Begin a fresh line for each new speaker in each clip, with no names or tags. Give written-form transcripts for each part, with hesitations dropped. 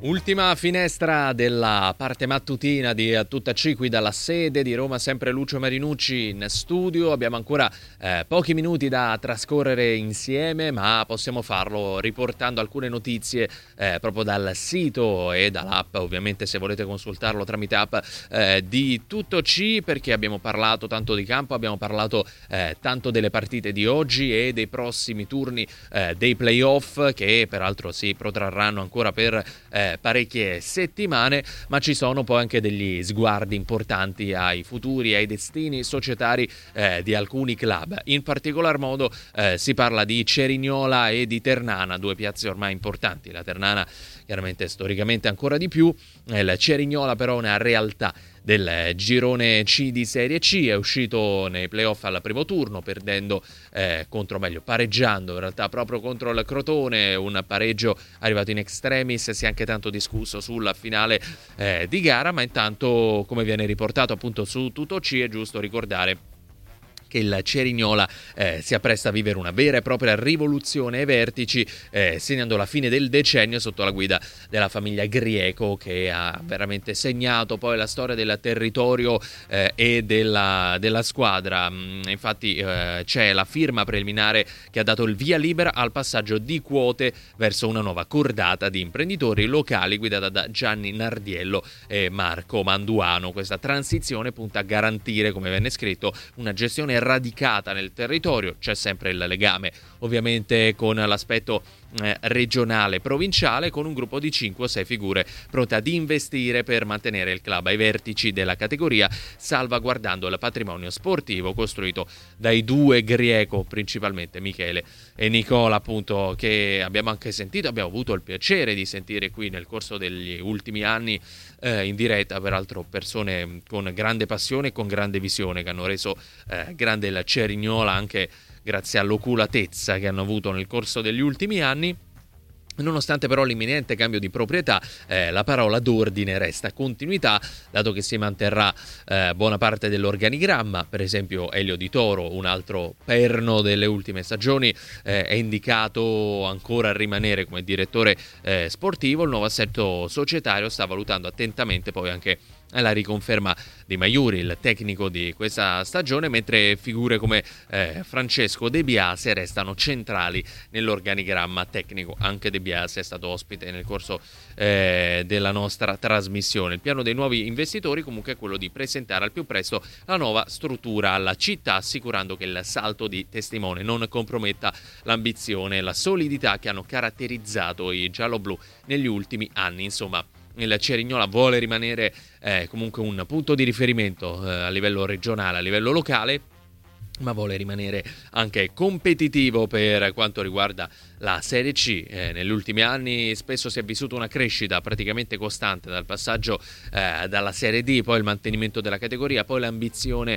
Ultima finestra della parte mattutina di Tutta C qui dalla sede di Roma, sempre Lucio Marinucci in studio. Abbiamo ancora pochi minuti da trascorrere insieme, ma possiamo farlo riportando alcune notizie proprio dal sito e dall'app, ovviamente se volete consultarlo tramite app di Tutto C, perché abbiamo parlato tanto di campo, abbiamo parlato tanto delle partite di oggi e dei prossimi turni dei playoff, che peraltro si protrarranno ancora per parecchie settimane, ma ci sono poi anche degli sguardi importanti ai futuri, ai destini societari di alcuni club. In particolar modo si parla di Cerignola e di Ternana, due piazze ormai importanti. La Ternana chiaramente storicamente ancora di più, il Cerignola però è una realtà del girone C di Serie C, è uscito nei playoff al primo turno perdendo pareggiando in realtà proprio contro il Crotone, un pareggio arrivato in extremis. Si è anche tanto discusso sulla finale di gara, ma intanto, come viene riportato appunto su Tutto C, è giusto ricordare che il Cerignola si appresta a vivere una vera e propria rivoluzione ai vertici, segnando la fine del decennio sotto la guida della famiglia Grieco, che ha veramente segnato poi la storia del territorio e della squadra. Infatti c'è la firma preliminare che ha dato il via libera al passaggio di quote verso una nuova cordata di imprenditori locali guidata da Gianni Nardiello e Marco Manduano. Questa transizione punta a garantire, come venne scritto, una gestione radicata nel territorio. C'è sempre il legame ovviamente con l'aspetto regionale, provinciale, con un gruppo di 5 o 6 figure pronte ad investire per mantenere il club ai vertici della categoria, salvaguardando il patrimonio sportivo costruito dai due Grieco, principalmente Michele e Nicola, appunto, che abbiamo anche sentito, abbiamo avuto il piacere di sentire qui nel corso degli ultimi anni in diretta, peraltro persone con grande passione e con grande visione, che hanno reso grande il Cerignola anche grazie all'oculatezza che hanno avuto nel corso degli ultimi anni. Nonostante però l'imminente cambio di proprietà, la parola d'ordine resta continuità, dato che si manterrà buona parte dell'organigramma. Per esempio Elio Di Toro, un altro perno delle ultime stagioni, è indicato ancora a rimanere come direttore sportivo. Il nuovo assetto societario sta valutando attentamente poi anche la riconferma di Maiuri, il tecnico di questa stagione, mentre figure come Francesco De Biase restano centrali nell'organigramma tecnico. Anche De Biase è stato ospite nel corso della nostra trasmissione. Il piano dei nuovi investitori comunque è quello di presentare al più presto la nuova struttura alla città, assicurando che il salto di testimone non comprometta l'ambizione e la solidità che hanno caratterizzato i gialloblu negli ultimi anni. Insomma, il Cerignola vuole rimanere comunque un punto di riferimento a livello regionale, a livello locale, ma vuole rimanere anche competitivo per quanto riguarda la Serie C. Negli ultimi anni spesso si è vissuta una crescita praticamente costante, dal passaggio dalla Serie D, poi il mantenimento della categoria, poi l'ambizione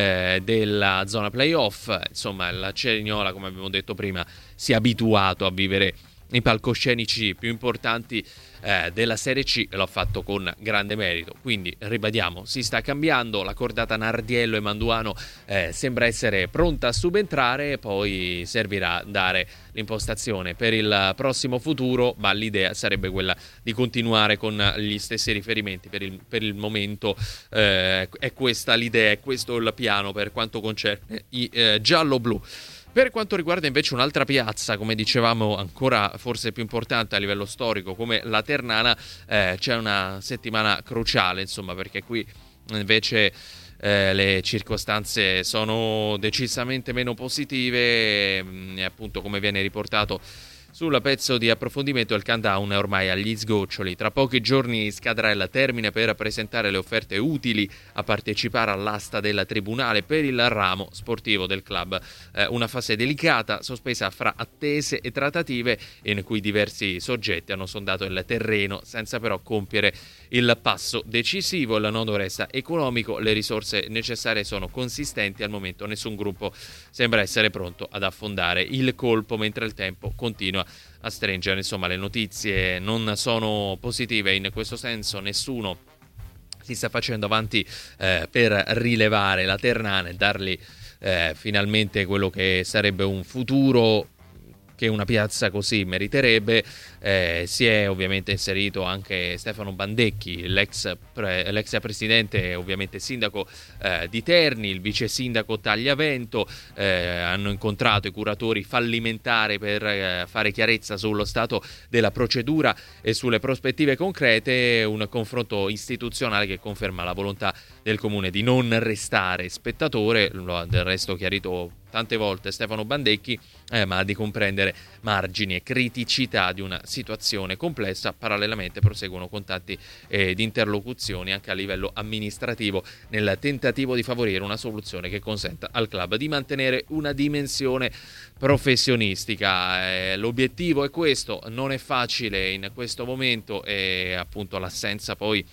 della zona playoff. Insomma, la Cerignola, come abbiamo detto prima, si è abituato a vivere i palcoscenici più importanti della Serie C, e l'ho fatto con grande merito. Quindi ribadiamo, si sta cambiando, la cordata Nardiello e Manduano sembra essere pronta a subentrare, poi servirà dare l'impostazione per il prossimo futuro, ma l'idea sarebbe quella di continuare con gli stessi riferimenti. Per il momento è questa l'idea, è questo il piano per quanto concerne i giallo-blu. Per quanto riguarda invece un'altra piazza, come dicevamo, ancora forse più importante a livello storico, come la Ternana, c'è una settimana cruciale, insomma, perché qui invece le circostanze sono decisamente meno positive e appunto, come viene riportato sul pezzo di approfondimento, il countdown è ormai agli sgoccioli. Tra pochi giorni scadrà il termine per presentare le offerte utili a partecipare all'asta del tribunale per il ramo sportivo del club. Una fase delicata, sospesa fra attese e trattative, in cui diversi soggetti hanno sondato il terreno senza però compiere il passo decisivo. Il nodo resta economico, le risorse necessarie sono consistenti. Al momento nessun gruppo sembra essere pronto ad affondare il colpo, mentre il tempo continua a stringere. Insomma, le notizie non sono positive in questo senso, nessuno si sta facendo avanti per rilevare la Ternana e dargli finalmente quello che sarebbe un futuro che una piazza così meriterebbe. si è ovviamente inserito anche Stefano Bandecchi, l'ex presidente, ovviamente sindaco di Terni, il vice sindaco Tagliavento. Hanno incontrato i curatori fallimentari per fare chiarezza sullo stato della procedura e sulle prospettive concrete, un confronto istituzionale che conferma la volontà del comune di non restare spettatore, lo ha del resto chiarito tante volte Stefano Bandecchi, ma di comprendere margini e criticità di una situazione complessa. Parallelamente proseguono contatti ed interlocuzioni anche a livello amministrativo nel tentativo di favorire una soluzione che consenta al club di mantenere una dimensione professionistica. L'obiettivo è questo, non è facile in questo momento, e appunto l'assenza poi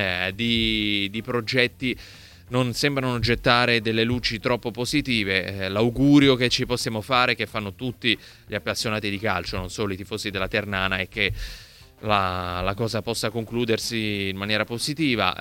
di progetti non sembrano gettare delle luci troppo positive. L'augurio che ci possiamo fare, che fanno tutti gli appassionati di calcio, non solo i tifosi della Ternana, è che la cosa possa concludersi in maniera positiva,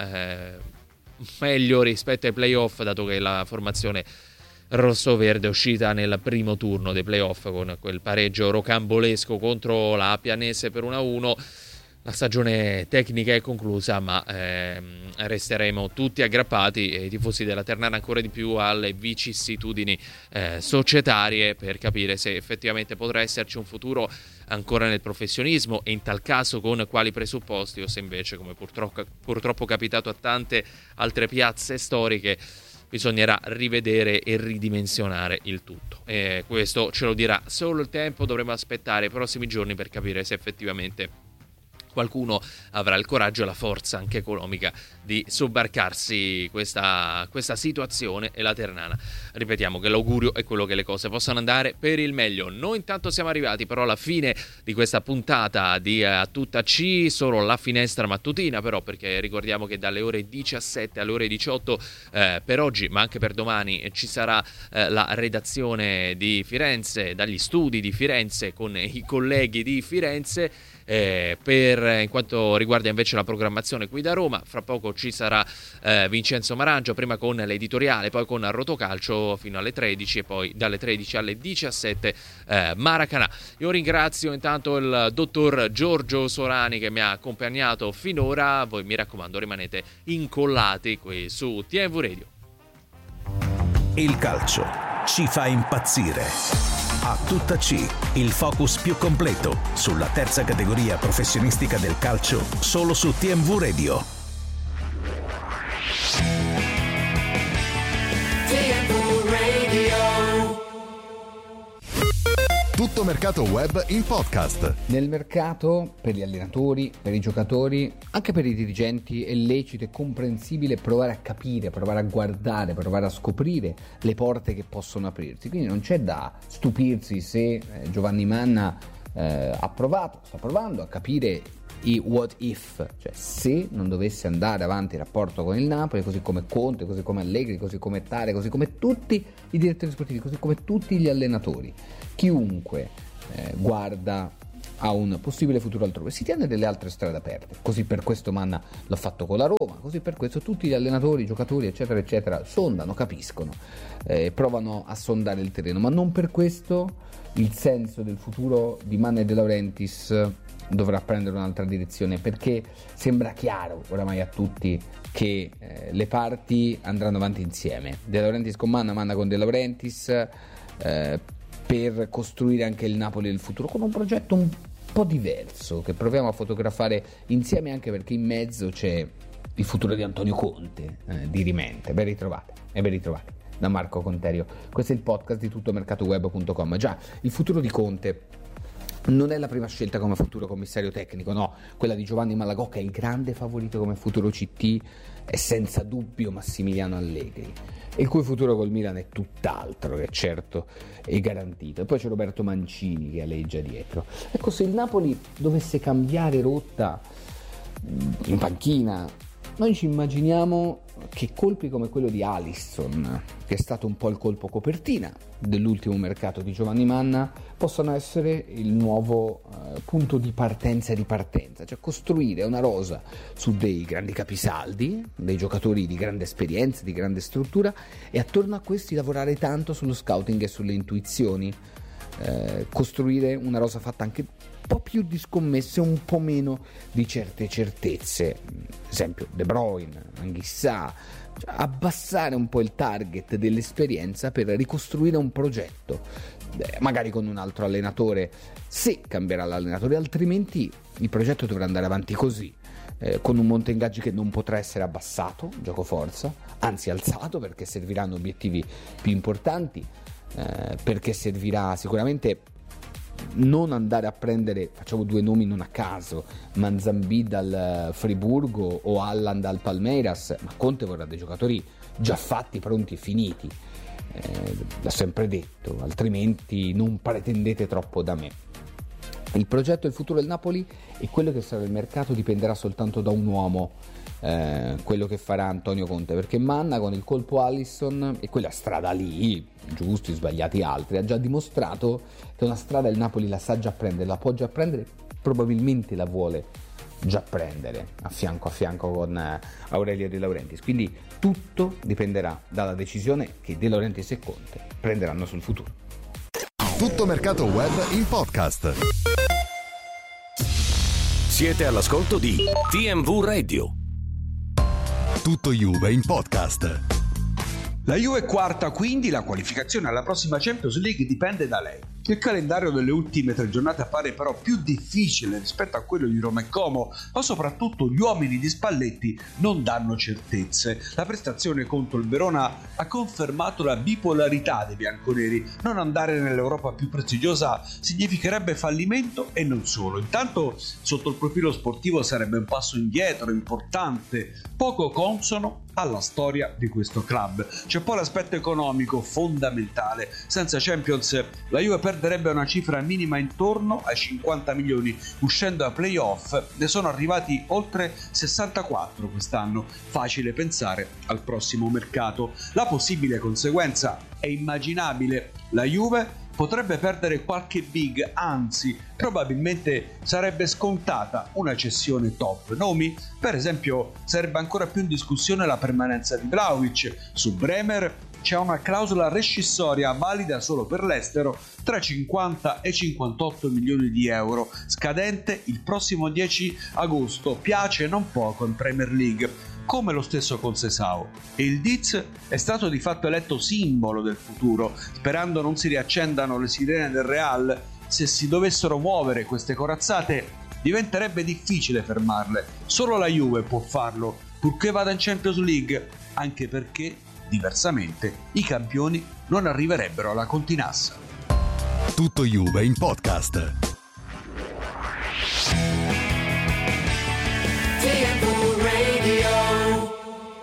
meglio rispetto ai playoff, dato che la formazione rossoverde è uscita nel primo turno dei playoff con quel pareggio rocambolesco contro la Pianese per 1-1. La stagione tecnica è conclusa, ma resteremo tutti aggrappati, e i tifosi della Ternana ancora di più, alle vicissitudini societarie, per capire se effettivamente potrà esserci un futuro ancora nel professionismo, e in tal caso con quali presupposti, o se invece, come purtroppo capitato a tante altre piazze storiche, bisognerà rivedere e ridimensionare il tutto. E questo ce lo dirà solo il tempo. Dovremo aspettare i prossimi giorni per capire se effettivamente qualcuno avrà il coraggio e la forza anche economica di sobbarcarsi questa situazione, e la Ternana, ripetiamo che l'augurio è quello che le cose possano andare per il meglio. Noi intanto siamo arrivati però alla fine di questa puntata di A Tutta C, solo la finestra mattutina però, perché ricordiamo che dalle ore 17 alle ore 18 per oggi, ma anche per domani, ci sarà la redazione di Firenze, dagli studi di Firenze, con i colleghi di Firenze. In quanto riguarda invece la programmazione qui da Roma, fra poco ci sarà Vincenzo Marangio, prima con l'editoriale, poi con Rotocalcio fino alle 13, e poi dalle 13 alle 17 Maracanã. Io ringrazio intanto il dottor Giorgio Sorani che mi ha accompagnato finora. Voi, mi raccomando, rimanete incollati qui su TMV Radio.
Il calcio ci fa impazzire. A Tutta C, il focus più completo sulla terza categoria professionistica del calcio, solo su TMV Radio.
TMV Radio.
Tutto mercato web in podcast.
Nel mercato, per gli allenatori, per i giocatori, anche per i dirigenti, è lecito e comprensibile provare a capire, provare a guardare, provare a scoprire le porte che possono aprirsi. Quindi non c'è da stupirsi se Giovanni Manna sta provando a capire i what if, cioè se non dovesse andare avanti il rapporto con il Napoli, così come Conte, così come Allegri, così come Tare, così come tutti i direttori sportivi, così come tutti gli allenatori. Chiunque guarda a un possibile futuro altrove si tiene delle altre strade aperte. Così per questo Manna l'ha fatto con la Roma, così per questo tutti gli allenatori, giocatori eccetera eccetera sondano, capiscono, provano a sondare il terreno, ma non per questo il senso del futuro di Manna e De Laurentiis dovrà prendere un'altra direzione, perché sembra chiaro oramai a tutti che le parti andranno avanti insieme, De Laurentiis con Manna, Manna con De Laurentiis, per costruire anche il Napoli del futuro, con un progetto un po' diverso che proviamo a fotografare insieme, anche perché in mezzo c'è il futuro di Antonio Conte, di Rimente. Ben ritrovati da Marco Conterio. Questo è il podcast di tuttomercatoweb.com. Già, il futuro di Conte non è la prima scelta come futuro commissario tecnico, no, quella di Giovanni Malagò, che è il grande favorito come futuro CT, è senza dubbio Massimiliano Allegri, il cui futuro col Milan è tutt'altro, che certo è garantito. E poi c'è Roberto Mancini che aleggia dietro. Ecco, se il Napoli dovesse cambiare rotta in panchina, noi ci immaginiamo che colpi come quello di Alisson, che è stato un po' il colpo copertina dell'ultimo mercato di Giovanni Manna, possano essere il nuovo punto di partenza e ripartenza, cioè costruire una rosa su dei grandi capisaldi, dei giocatori di grande esperienza, di grande struttura, e attorno a questi lavorare tanto sullo scouting e sulle intuizioni, costruire una rosa fatta anche po' più di scommesse, un po' meno di certe certezze, esempio De Bruyne, Anghissà, cioè abbassare un po' il target dell'esperienza per ricostruire un progetto, magari con un altro allenatore, se cambierà l'allenatore, altrimenti il progetto dovrà andare avanti così, con un monte ingaggi che non potrà essere abbassato, gioco forza, anzi alzato, perché serviranno obiettivi più importanti, perché servirà sicuramente non andare a prendere, facciamo due nomi non a caso, Manzambì dal Friburgo o Haaland dal Palmeiras, ma Conte vorrà dei giocatori già fatti, pronti e finiti, l'ho sempre detto, altrimenti non pretendete troppo da me. Il progetto e il futuro del Napoli e quello che sarà il mercato dipenderà soltanto da un uomo, quello che farà Antonio Conte, perché Manna con il colpo Alisson e quella strada lì, giusti, sbagliati altri, ha già dimostrato che una strada il Napoli la sa già prendere, la può già prendere, probabilmente la vuole già prendere a fianco con Aurelio De Laurentiis, quindi tutto dipenderà dalla decisione che De Laurentiis e Conte prenderanno sul futuro.
Tutto mercato web in podcast.
Siete all'ascolto di TMV Radio.
Tutto Juve in podcast.
La Juve è quarta, quindi la qualificazione alla prossima Champions League dipende da lei. Il calendario delle ultime 3 giornate appare però più difficile rispetto a quello di Roma e Como, ma soprattutto gli uomini di Spalletti non danno certezze. La prestazione contro il Verona ha confermato la bipolarità dei bianconeri. Non andare nell'Europa più prestigiosa significherebbe fallimento e non solo. Intanto sotto il profilo sportivo sarebbe un passo indietro importante, poco consono alla storia di questo club. C'è poi l'aspetto economico fondamentale. Senza Champions la Juve perderebbe una cifra minima intorno ai 50 milioni, uscendo a playoff ne sono arrivati oltre 64 quest'anno. Facile pensare al prossimo mercato. La possibile conseguenza è immaginabile: la Juve potrebbe perdere qualche big, anzi probabilmente sarebbe scontata una cessione top. Nomi? Per esempio sarebbe ancora più in discussione la permanenza di Vlahovic. Su Bremer c'è una clausola rescissoria valida solo per l'estero tra 50 e 58 milioni di euro, scadente il prossimo 10 agosto. Piace non poco in Premier League, come lo stesso con Sesao, e il Diz è stato di fatto eletto simbolo del futuro. Sperando non si riaccendano le sirene del Real, se si dovessero muovere queste corazzate diventerebbe difficile fermarle. Solo la Juve può farlo, purché vada in Champions League, anche perché diversamente i campioni non arriverebbero alla continassa.
Tutto Juve in podcast.
TMV Radio.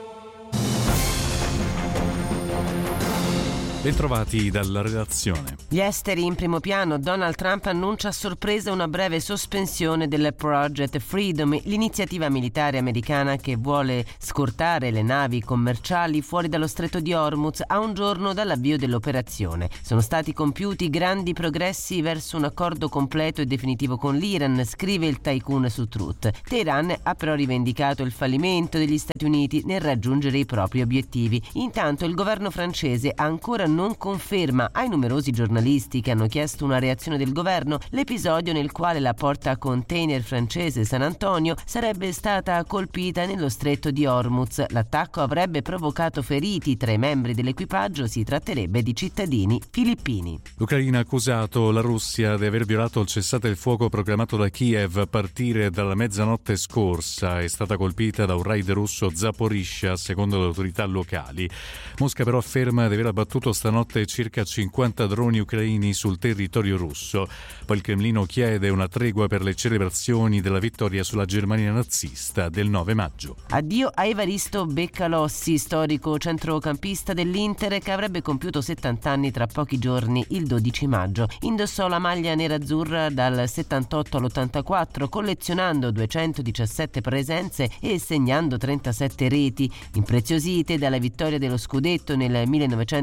Bentrovati dalla redazione.
Gli esteri in primo piano. Donald Trump annuncia a sorpresa una breve sospensione del Project Freedom, l'iniziativa militare americana che vuole scortare le navi commerciali fuori dallo stretto di Hormuz a un giorno dall'avvio dell'operazione. Sono stati compiuti grandi progressi verso un accordo completo e definitivo con l'Iran, scrive il tycoon su Truth. Teheran ha però rivendicato il fallimento degli Stati Uniti nel raggiungere i propri obiettivi. Intanto il governo francese ancora non conferma ai numerosi giornalisti che hanno chiesto una reazione del governo l'episodio nel quale la porta container francese San Antonio sarebbe stata colpita nello stretto di Hormuz. L'attacco avrebbe provocato feriti tra i membri dell'equipaggio, si tratterebbe di cittadini filippini.
L'Ucraina ha accusato la Russia di aver violato il cessate il fuoco proclamato da Kiev a partire dalla mezzanotte scorsa. È stata colpita da un raid russo Zaporizhzhia, secondo le autorità locali. Mosca però afferma di aver abbattuto stanotte circa 50 droni ucraini sul territorio russo. Poi il Cremlino chiede una tregua per le celebrazioni della vittoria sulla Germania nazista del 9 maggio.
Addio a Evaristo Beccalossi, storico centrocampista dell'Inter che avrebbe compiuto 70 anni tra pochi giorni, il 12 maggio. Indossò la maglia nerazzurra dal 78 all'84, collezionando 217 presenze e segnando 37 reti, impreziosite dalla vittoria dello scudetto nel 1979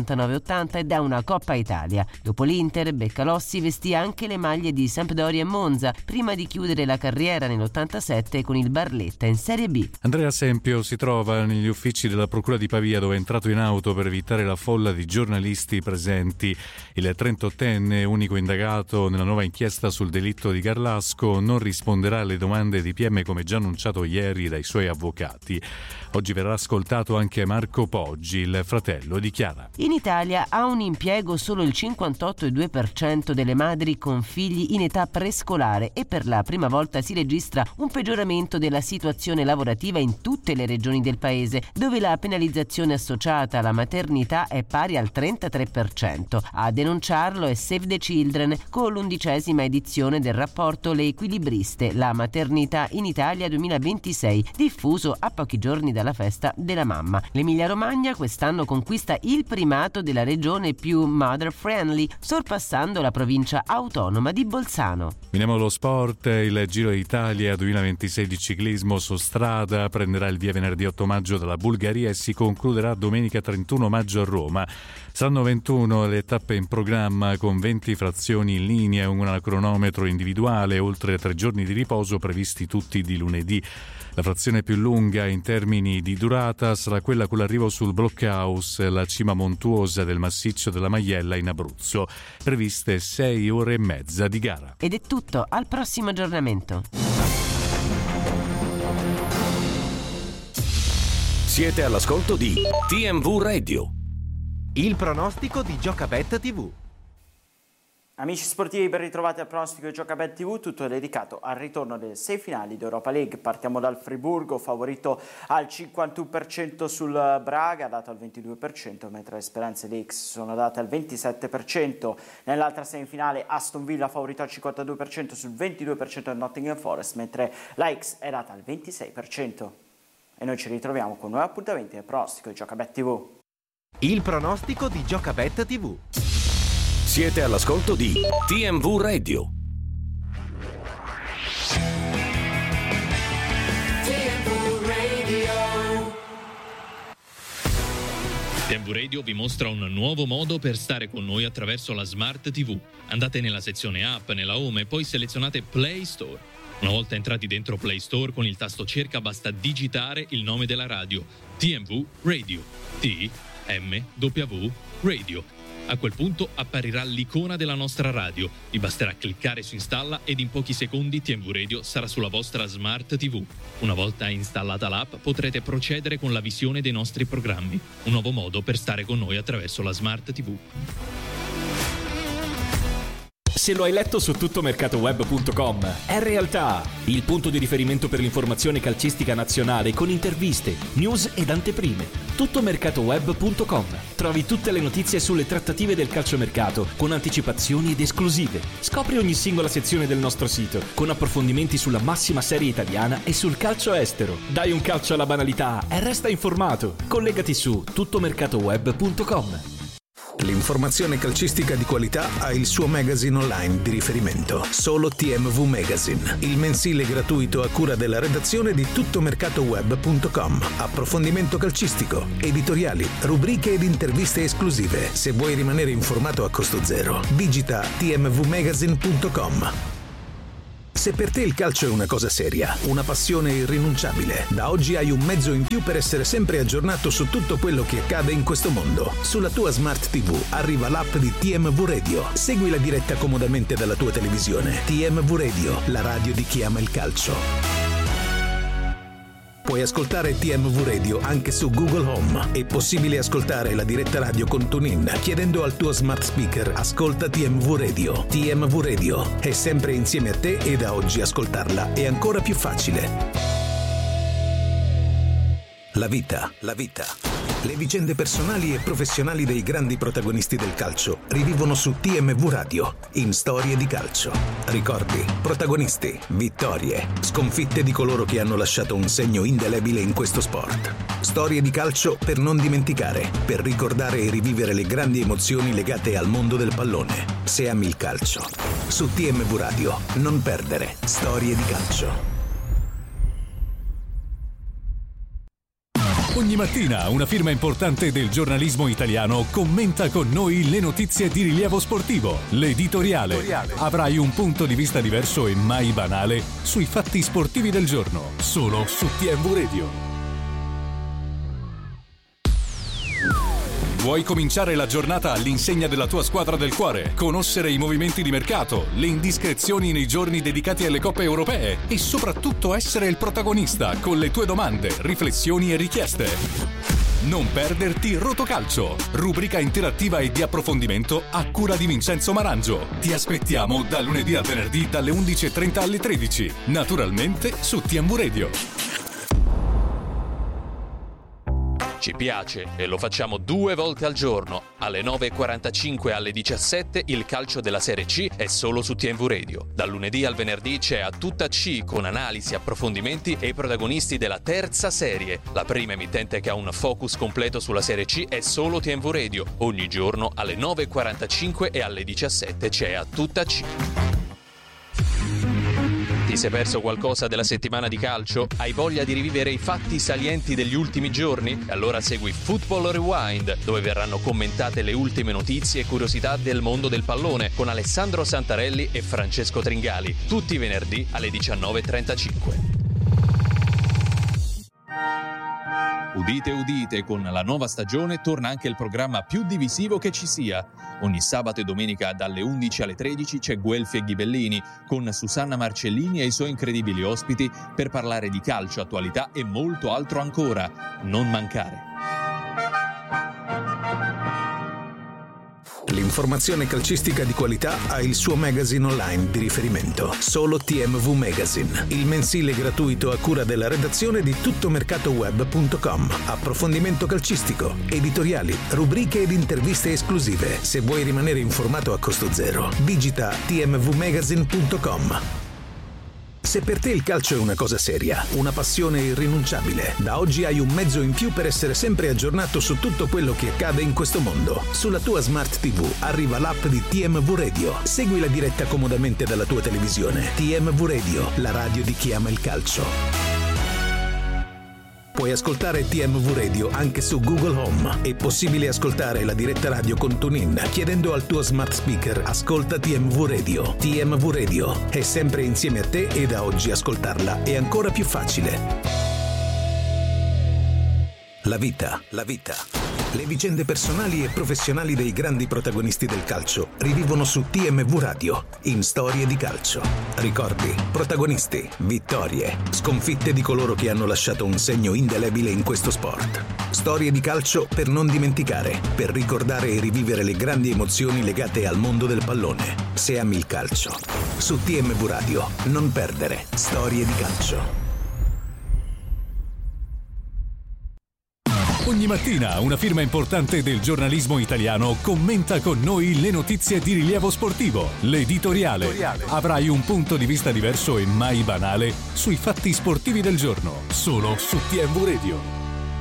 99-80 e da una Coppa Italia. Dopo l'Inter, Beccalossi vestì anche le maglie di Sampdoria e Monza, prima di chiudere la carriera nell'87 con il Barletta in Serie B.
Andrea Sempio si trova negli uffici della Procura di Pavia, dove è entrato in auto per evitare la folla di giornalisti presenti. Il 38enne, unico indagato nella nuova inchiesta sul delitto di Garlasco, non risponderà alle domande di PM come già annunciato ieri dai suoi avvocati. Oggi verrà ascoltato anche Marco Poggi, il fratello di Chiara.
In Italia ha un impiego solo il 58,2% delle madri con figli in età prescolare e per la prima volta si registra un peggioramento della situazione lavorativa in tutte le regioni del paese, dove la penalizzazione associata alla maternità è pari al 33%. A denunciarlo è Save the Children con l'11ª edizione del rapporto Le Equilibriste, la maternità in Italia 2026, diffuso a pochi giorni dalla festa della mamma. L'Emilia-Romagna quest'anno conquista il primato della regione più mother friendly, sorpassando la provincia autonoma di Bolzano.
Finiamo lo sport. Il Giro d'Italia 2026 di ciclismo su strada prenderà il via venerdì 8 maggio dalla Bulgaria e si concluderà domenica 31 maggio a Roma. Saranno 21 le tappe in programma, con 20 frazioni in linea, una cronometro individuale, oltre 3 giorni di riposo previsti tutti di lunedì. La frazione più lunga in termini di durata sarà quella con l'arrivo sul Blockhaus, la cima montuosa del massiccio della Maiella in Abruzzo. Previste 6 ore e mezza di gara.
Ed è tutto, al prossimo aggiornamento.
Siete all'ascolto di TMV Radio.
Il pronostico di Giocabet TV.
Amici sportivi, ben ritrovati al pronostico di Giocabet TV, tutto dedicato al ritorno delle 6 finali d'Europa League. Partiamo dal Friburgo, favorito al 51% sul Braga, dato al 22%, mentre le speranze l'X sono date al 27%. Nell'altra semifinale Aston Villa favorito al 52% sul 22% del Nottingham Forest, mentre la X è data al 26%. E noi ci ritroviamo con nuovi appuntamenti nel pronostico di Giocabet TV.
Il pronostico di Giocabet TV.
Siete all'ascolto di TMV Radio.
TMV Radio vi mostra un nuovo modo per stare con noi attraverso la Smart TV. Andate nella sezione App, nella Home e poi selezionate Play Store. Una volta entrati dentro Play Store, con il tasto cerca basta digitare il nome della radio, TMV Radio, TMW Radio. A quel punto apparirà l'icona della nostra radio. Vi basterà cliccare su installa ed in pochi secondi TMV Radio sarà sulla vostra Smart TV. Una volta installata l'app potrete procedere con la visione dei nostri programmi. Un nuovo modo per stare con noi attraverso la Smart TV.
Se lo hai letto su tuttomercatoweb.com, è realtà! Il punto di riferimento per l'informazione calcistica nazionale con interviste, news ed anteprime. Tuttomercatoweb.com. Trovi tutte le notizie sulle trattative del calciomercato con anticipazioni ed esclusive. Scopri ogni singola sezione del nostro sito con approfondimenti sulla massima serie italiana e sul calcio estero. Dai un calcio alla banalità e resta informato. Collegati su tuttomercatoweb.com.
L'informazione calcistica di qualità ha il suo magazine online di riferimento. Solo TMV Magazine, il mensile gratuito a cura della redazione di tuttomercatoweb.com. Approfondimento calcistico, editoriali, rubriche ed interviste esclusive. Se vuoi rimanere informato a costo zero, digita tmvmagazine.com. Se per te il calcio è una cosa seria, una passione irrinunciabile, da oggi hai un mezzo in più per essere sempre aggiornato su tutto quello che accade in questo mondo. Sulla tua Smart TV arriva l'app di TMV Radio. Segui la diretta comodamente dalla tua televisione. TMV Radio, la radio di chi ama il calcio. Puoi ascoltare TMV Radio anche su Google Home. È possibile ascoltare la diretta radio con TuneIn chiedendo al tuo smart speaker "Ascolta TMV Radio". TMV Radio è sempre insieme a te e da oggi ascoltarla è ancora più facile. La vita. Le vicende personali e professionali dei grandi protagonisti del calcio rivivono su TMV Radio in Storie di Calcio. Ricordi, protagonisti, vittorie, sconfitte di coloro che hanno lasciato un segno indelebile in questo sport. Storie di calcio per non dimenticare, per ricordare e rivivere le grandi emozioni legate al mondo del pallone. Se ami il calcio, su TMV Radio non perdere Storie di Calcio.
Ogni mattina una firma importante del giornalismo italiano commenta con noi le notizie di rilievo sportivo. L'editoriale. Avrai un punto di vista diverso e mai banale sui fatti sportivi del giorno, solo su TMV Radio. Vuoi cominciare la giornata all'insegna della tua squadra del cuore? Conoscere i movimenti di mercato, le indiscrezioni nei giorni dedicati alle coppe europee e soprattutto essere il protagonista con le tue domande, riflessioni e richieste? Non perderti Rotocalcio, rubrica interattiva e di approfondimento a cura di Vincenzo Marangio. Ti aspettiamo da lunedì a venerdì dalle 11.30 alle 13, naturalmente su TMV Radio.
Ci piace e lo facciamo 2 volte al giorno. Alle 9.45 e alle 17 il calcio della Serie C è solo su TMV Radio. Dal lunedì al venerdì c'è A Tutta C con analisi, approfondimenti e i protagonisti della terza serie. La prima emittente che ha un focus completo sulla Serie C è solo TMV Radio. Ogni giorno alle 9.45 e alle 17 c'è A Tutta C. Ti sei perso qualcosa della settimana di calcio? Hai voglia di rivivere i fatti salienti degli ultimi giorni? Allora segui Football Rewind, dove verranno commentate le ultime notizie e curiosità del mondo del pallone con Alessandro Santarelli e Francesco Tringali, tutti i venerdì alle 19.35. Udite udite, con la nuova stagione torna anche il programma più divisivo che ci sia. Ogni sabato e domenica dalle 11 alle 13 c'è Guelfi e Ghibellini con Susanna Marcellini e i suoi incredibili ospiti per parlare di calcio, attualità e molto altro ancora. Non mancare.
L'informazione calcistica di qualità ha il suo magazine online di riferimento, solo TMV Magazine, il mensile gratuito a cura della redazione di tuttomercatoweb.com. Approfondimento calcistico, editoriali, rubriche ed interviste esclusive. Se vuoi rimanere informato a costo zero, digita tmvmagazine.com. Se per te il calcio è una cosa seria, una passione irrinunciabile, da oggi hai un mezzo in più per essere sempre aggiornato su tutto quello che accade in questo mondo. Sulla tua Smart TV arriva l'app di TMV Radio. Segui la diretta comodamente dalla tua televisione. TMV Radio, la radio di chi ama il calcio. Puoi ascoltare TMV Radio anche su Google Home. È possibile ascoltare la diretta radio con TuneIn chiedendo al tuo smart speaker "Ascolta TMV Radio". TMV Radio è sempre insieme a te e da oggi ascoltarla è ancora più facile. La vita. Le vicende personali e professionali dei grandi protagonisti del calcio rivivono su TMV Radio in Storie di Calcio. Ricordi, protagonisti, vittorie, sconfitte di coloro che hanno lasciato un segno indelebile in questo sport. Storie di calcio per non dimenticare, per ricordare e rivivere le grandi emozioni legate al mondo del pallone. Se ami il calcio, su TMV Radio non perdere Storie di Calcio.
Ogni mattina una firma importante del giornalismo italiano commenta con noi le notizie di rilievo sportivo. L'editoriale. Avrai un punto di vista diverso e mai banale sui fatti sportivi del giorno, solo su TMV Radio.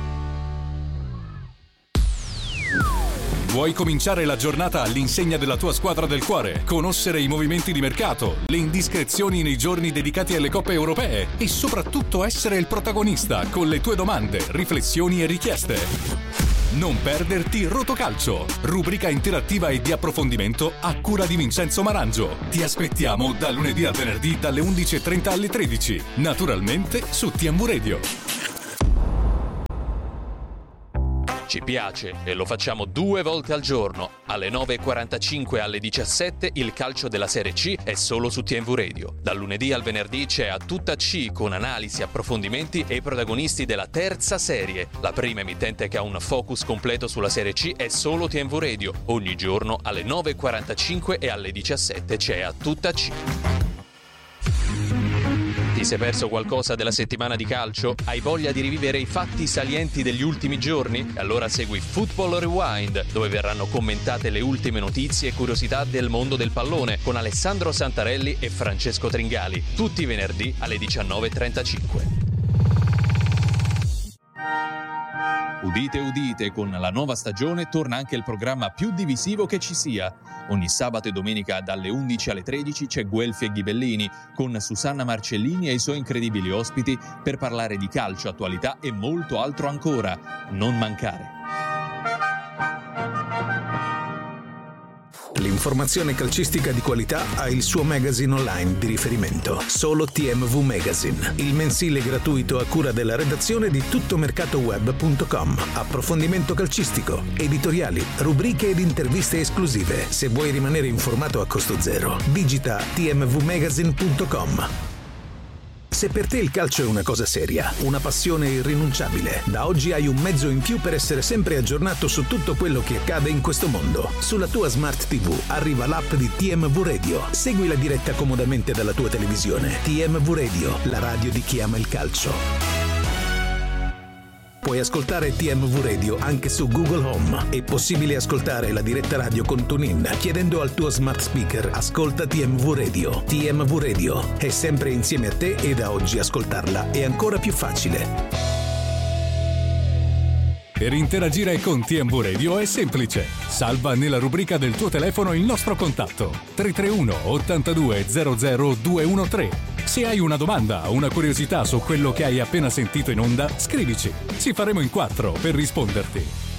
Vuoi cominciare la giornata all'insegna della tua squadra del cuore? Conoscere i movimenti di mercato, le indiscrezioni nei giorni dedicati alle coppe europee e soprattutto essere il protagonista con le tue domande, riflessioni e richieste? Non perderti Rotocalcio, rubrica interattiva e di approfondimento a cura di Vincenzo Marangio. Ti aspettiamo da lunedì a venerdì dalle 11.30 alle 13, naturalmente su TMV Radio.
Ci piace e lo facciamo 2 volte al giorno. Alle 9.45 e alle 17 il calcio della Serie C è solo su TMV Radio. Dal lunedì al venerdì c'è A Tutta C con analisi, approfondimenti e i protagonisti della terza serie. La prima emittente che ha un focus completo sulla Serie C è solo TMV Radio. Ogni giorno alle 9.45 e alle 17 c'è A Tutta C. Ti sei perso qualcosa della settimana di calcio? Hai voglia di rivivere i fatti salienti degli ultimi giorni? Allora segui Football Rewind, dove verranno commentate le ultime notizie e curiosità del mondo del pallone con Alessandro Santarelli e Francesco Tringali, tutti i venerdì alle 19.35.
Udite udite, con la nuova stagione torna anche il programma più divisivo che ci sia. Ogni sabato e domenica dalle 11 alle 13 c'è Guelfi e Ghibellini con Susanna Marcellini e i suoi incredibili ospiti per parlare di calcio, attualità e molto altro ancora. Non mancare.
L'informazione calcistica di qualità ha il suo magazine online di riferimento, solo TMV Magazine, il mensile gratuito a cura della redazione di tuttomercatoweb.com. Approfondimento calcistico, editoriali, rubriche ed interviste esclusive. Se vuoi rimanere informato a costo zero, digita tmvmagazine.com. Se per te il calcio è una cosa seria, una passione irrinunciabile, da oggi hai un mezzo in più per essere sempre aggiornato su tutto quello che accade in questo mondo. Sulla tua Smart TV arriva l'app di TMV Radio. Segui la diretta comodamente dalla tua televisione. TMV Radio, la radio di chi ama il calcio. Puoi ascoltare TMV Radio anche su Google Home. È possibile ascoltare la diretta radio con TuneIn chiedendo al tuo smart speaker "Ascolta TMV Radio". TMV Radio è sempre insieme a te e da oggi ascoltarla è ancora più facile.
Per interagire con TMV Radio è semplice. Salva nella rubrica del tuo telefono il nostro contatto 331 82 00 213. Se hai una domanda o una curiosità su quello che hai appena sentito in onda, scrivici. Ci faremo in 4 per risponderti.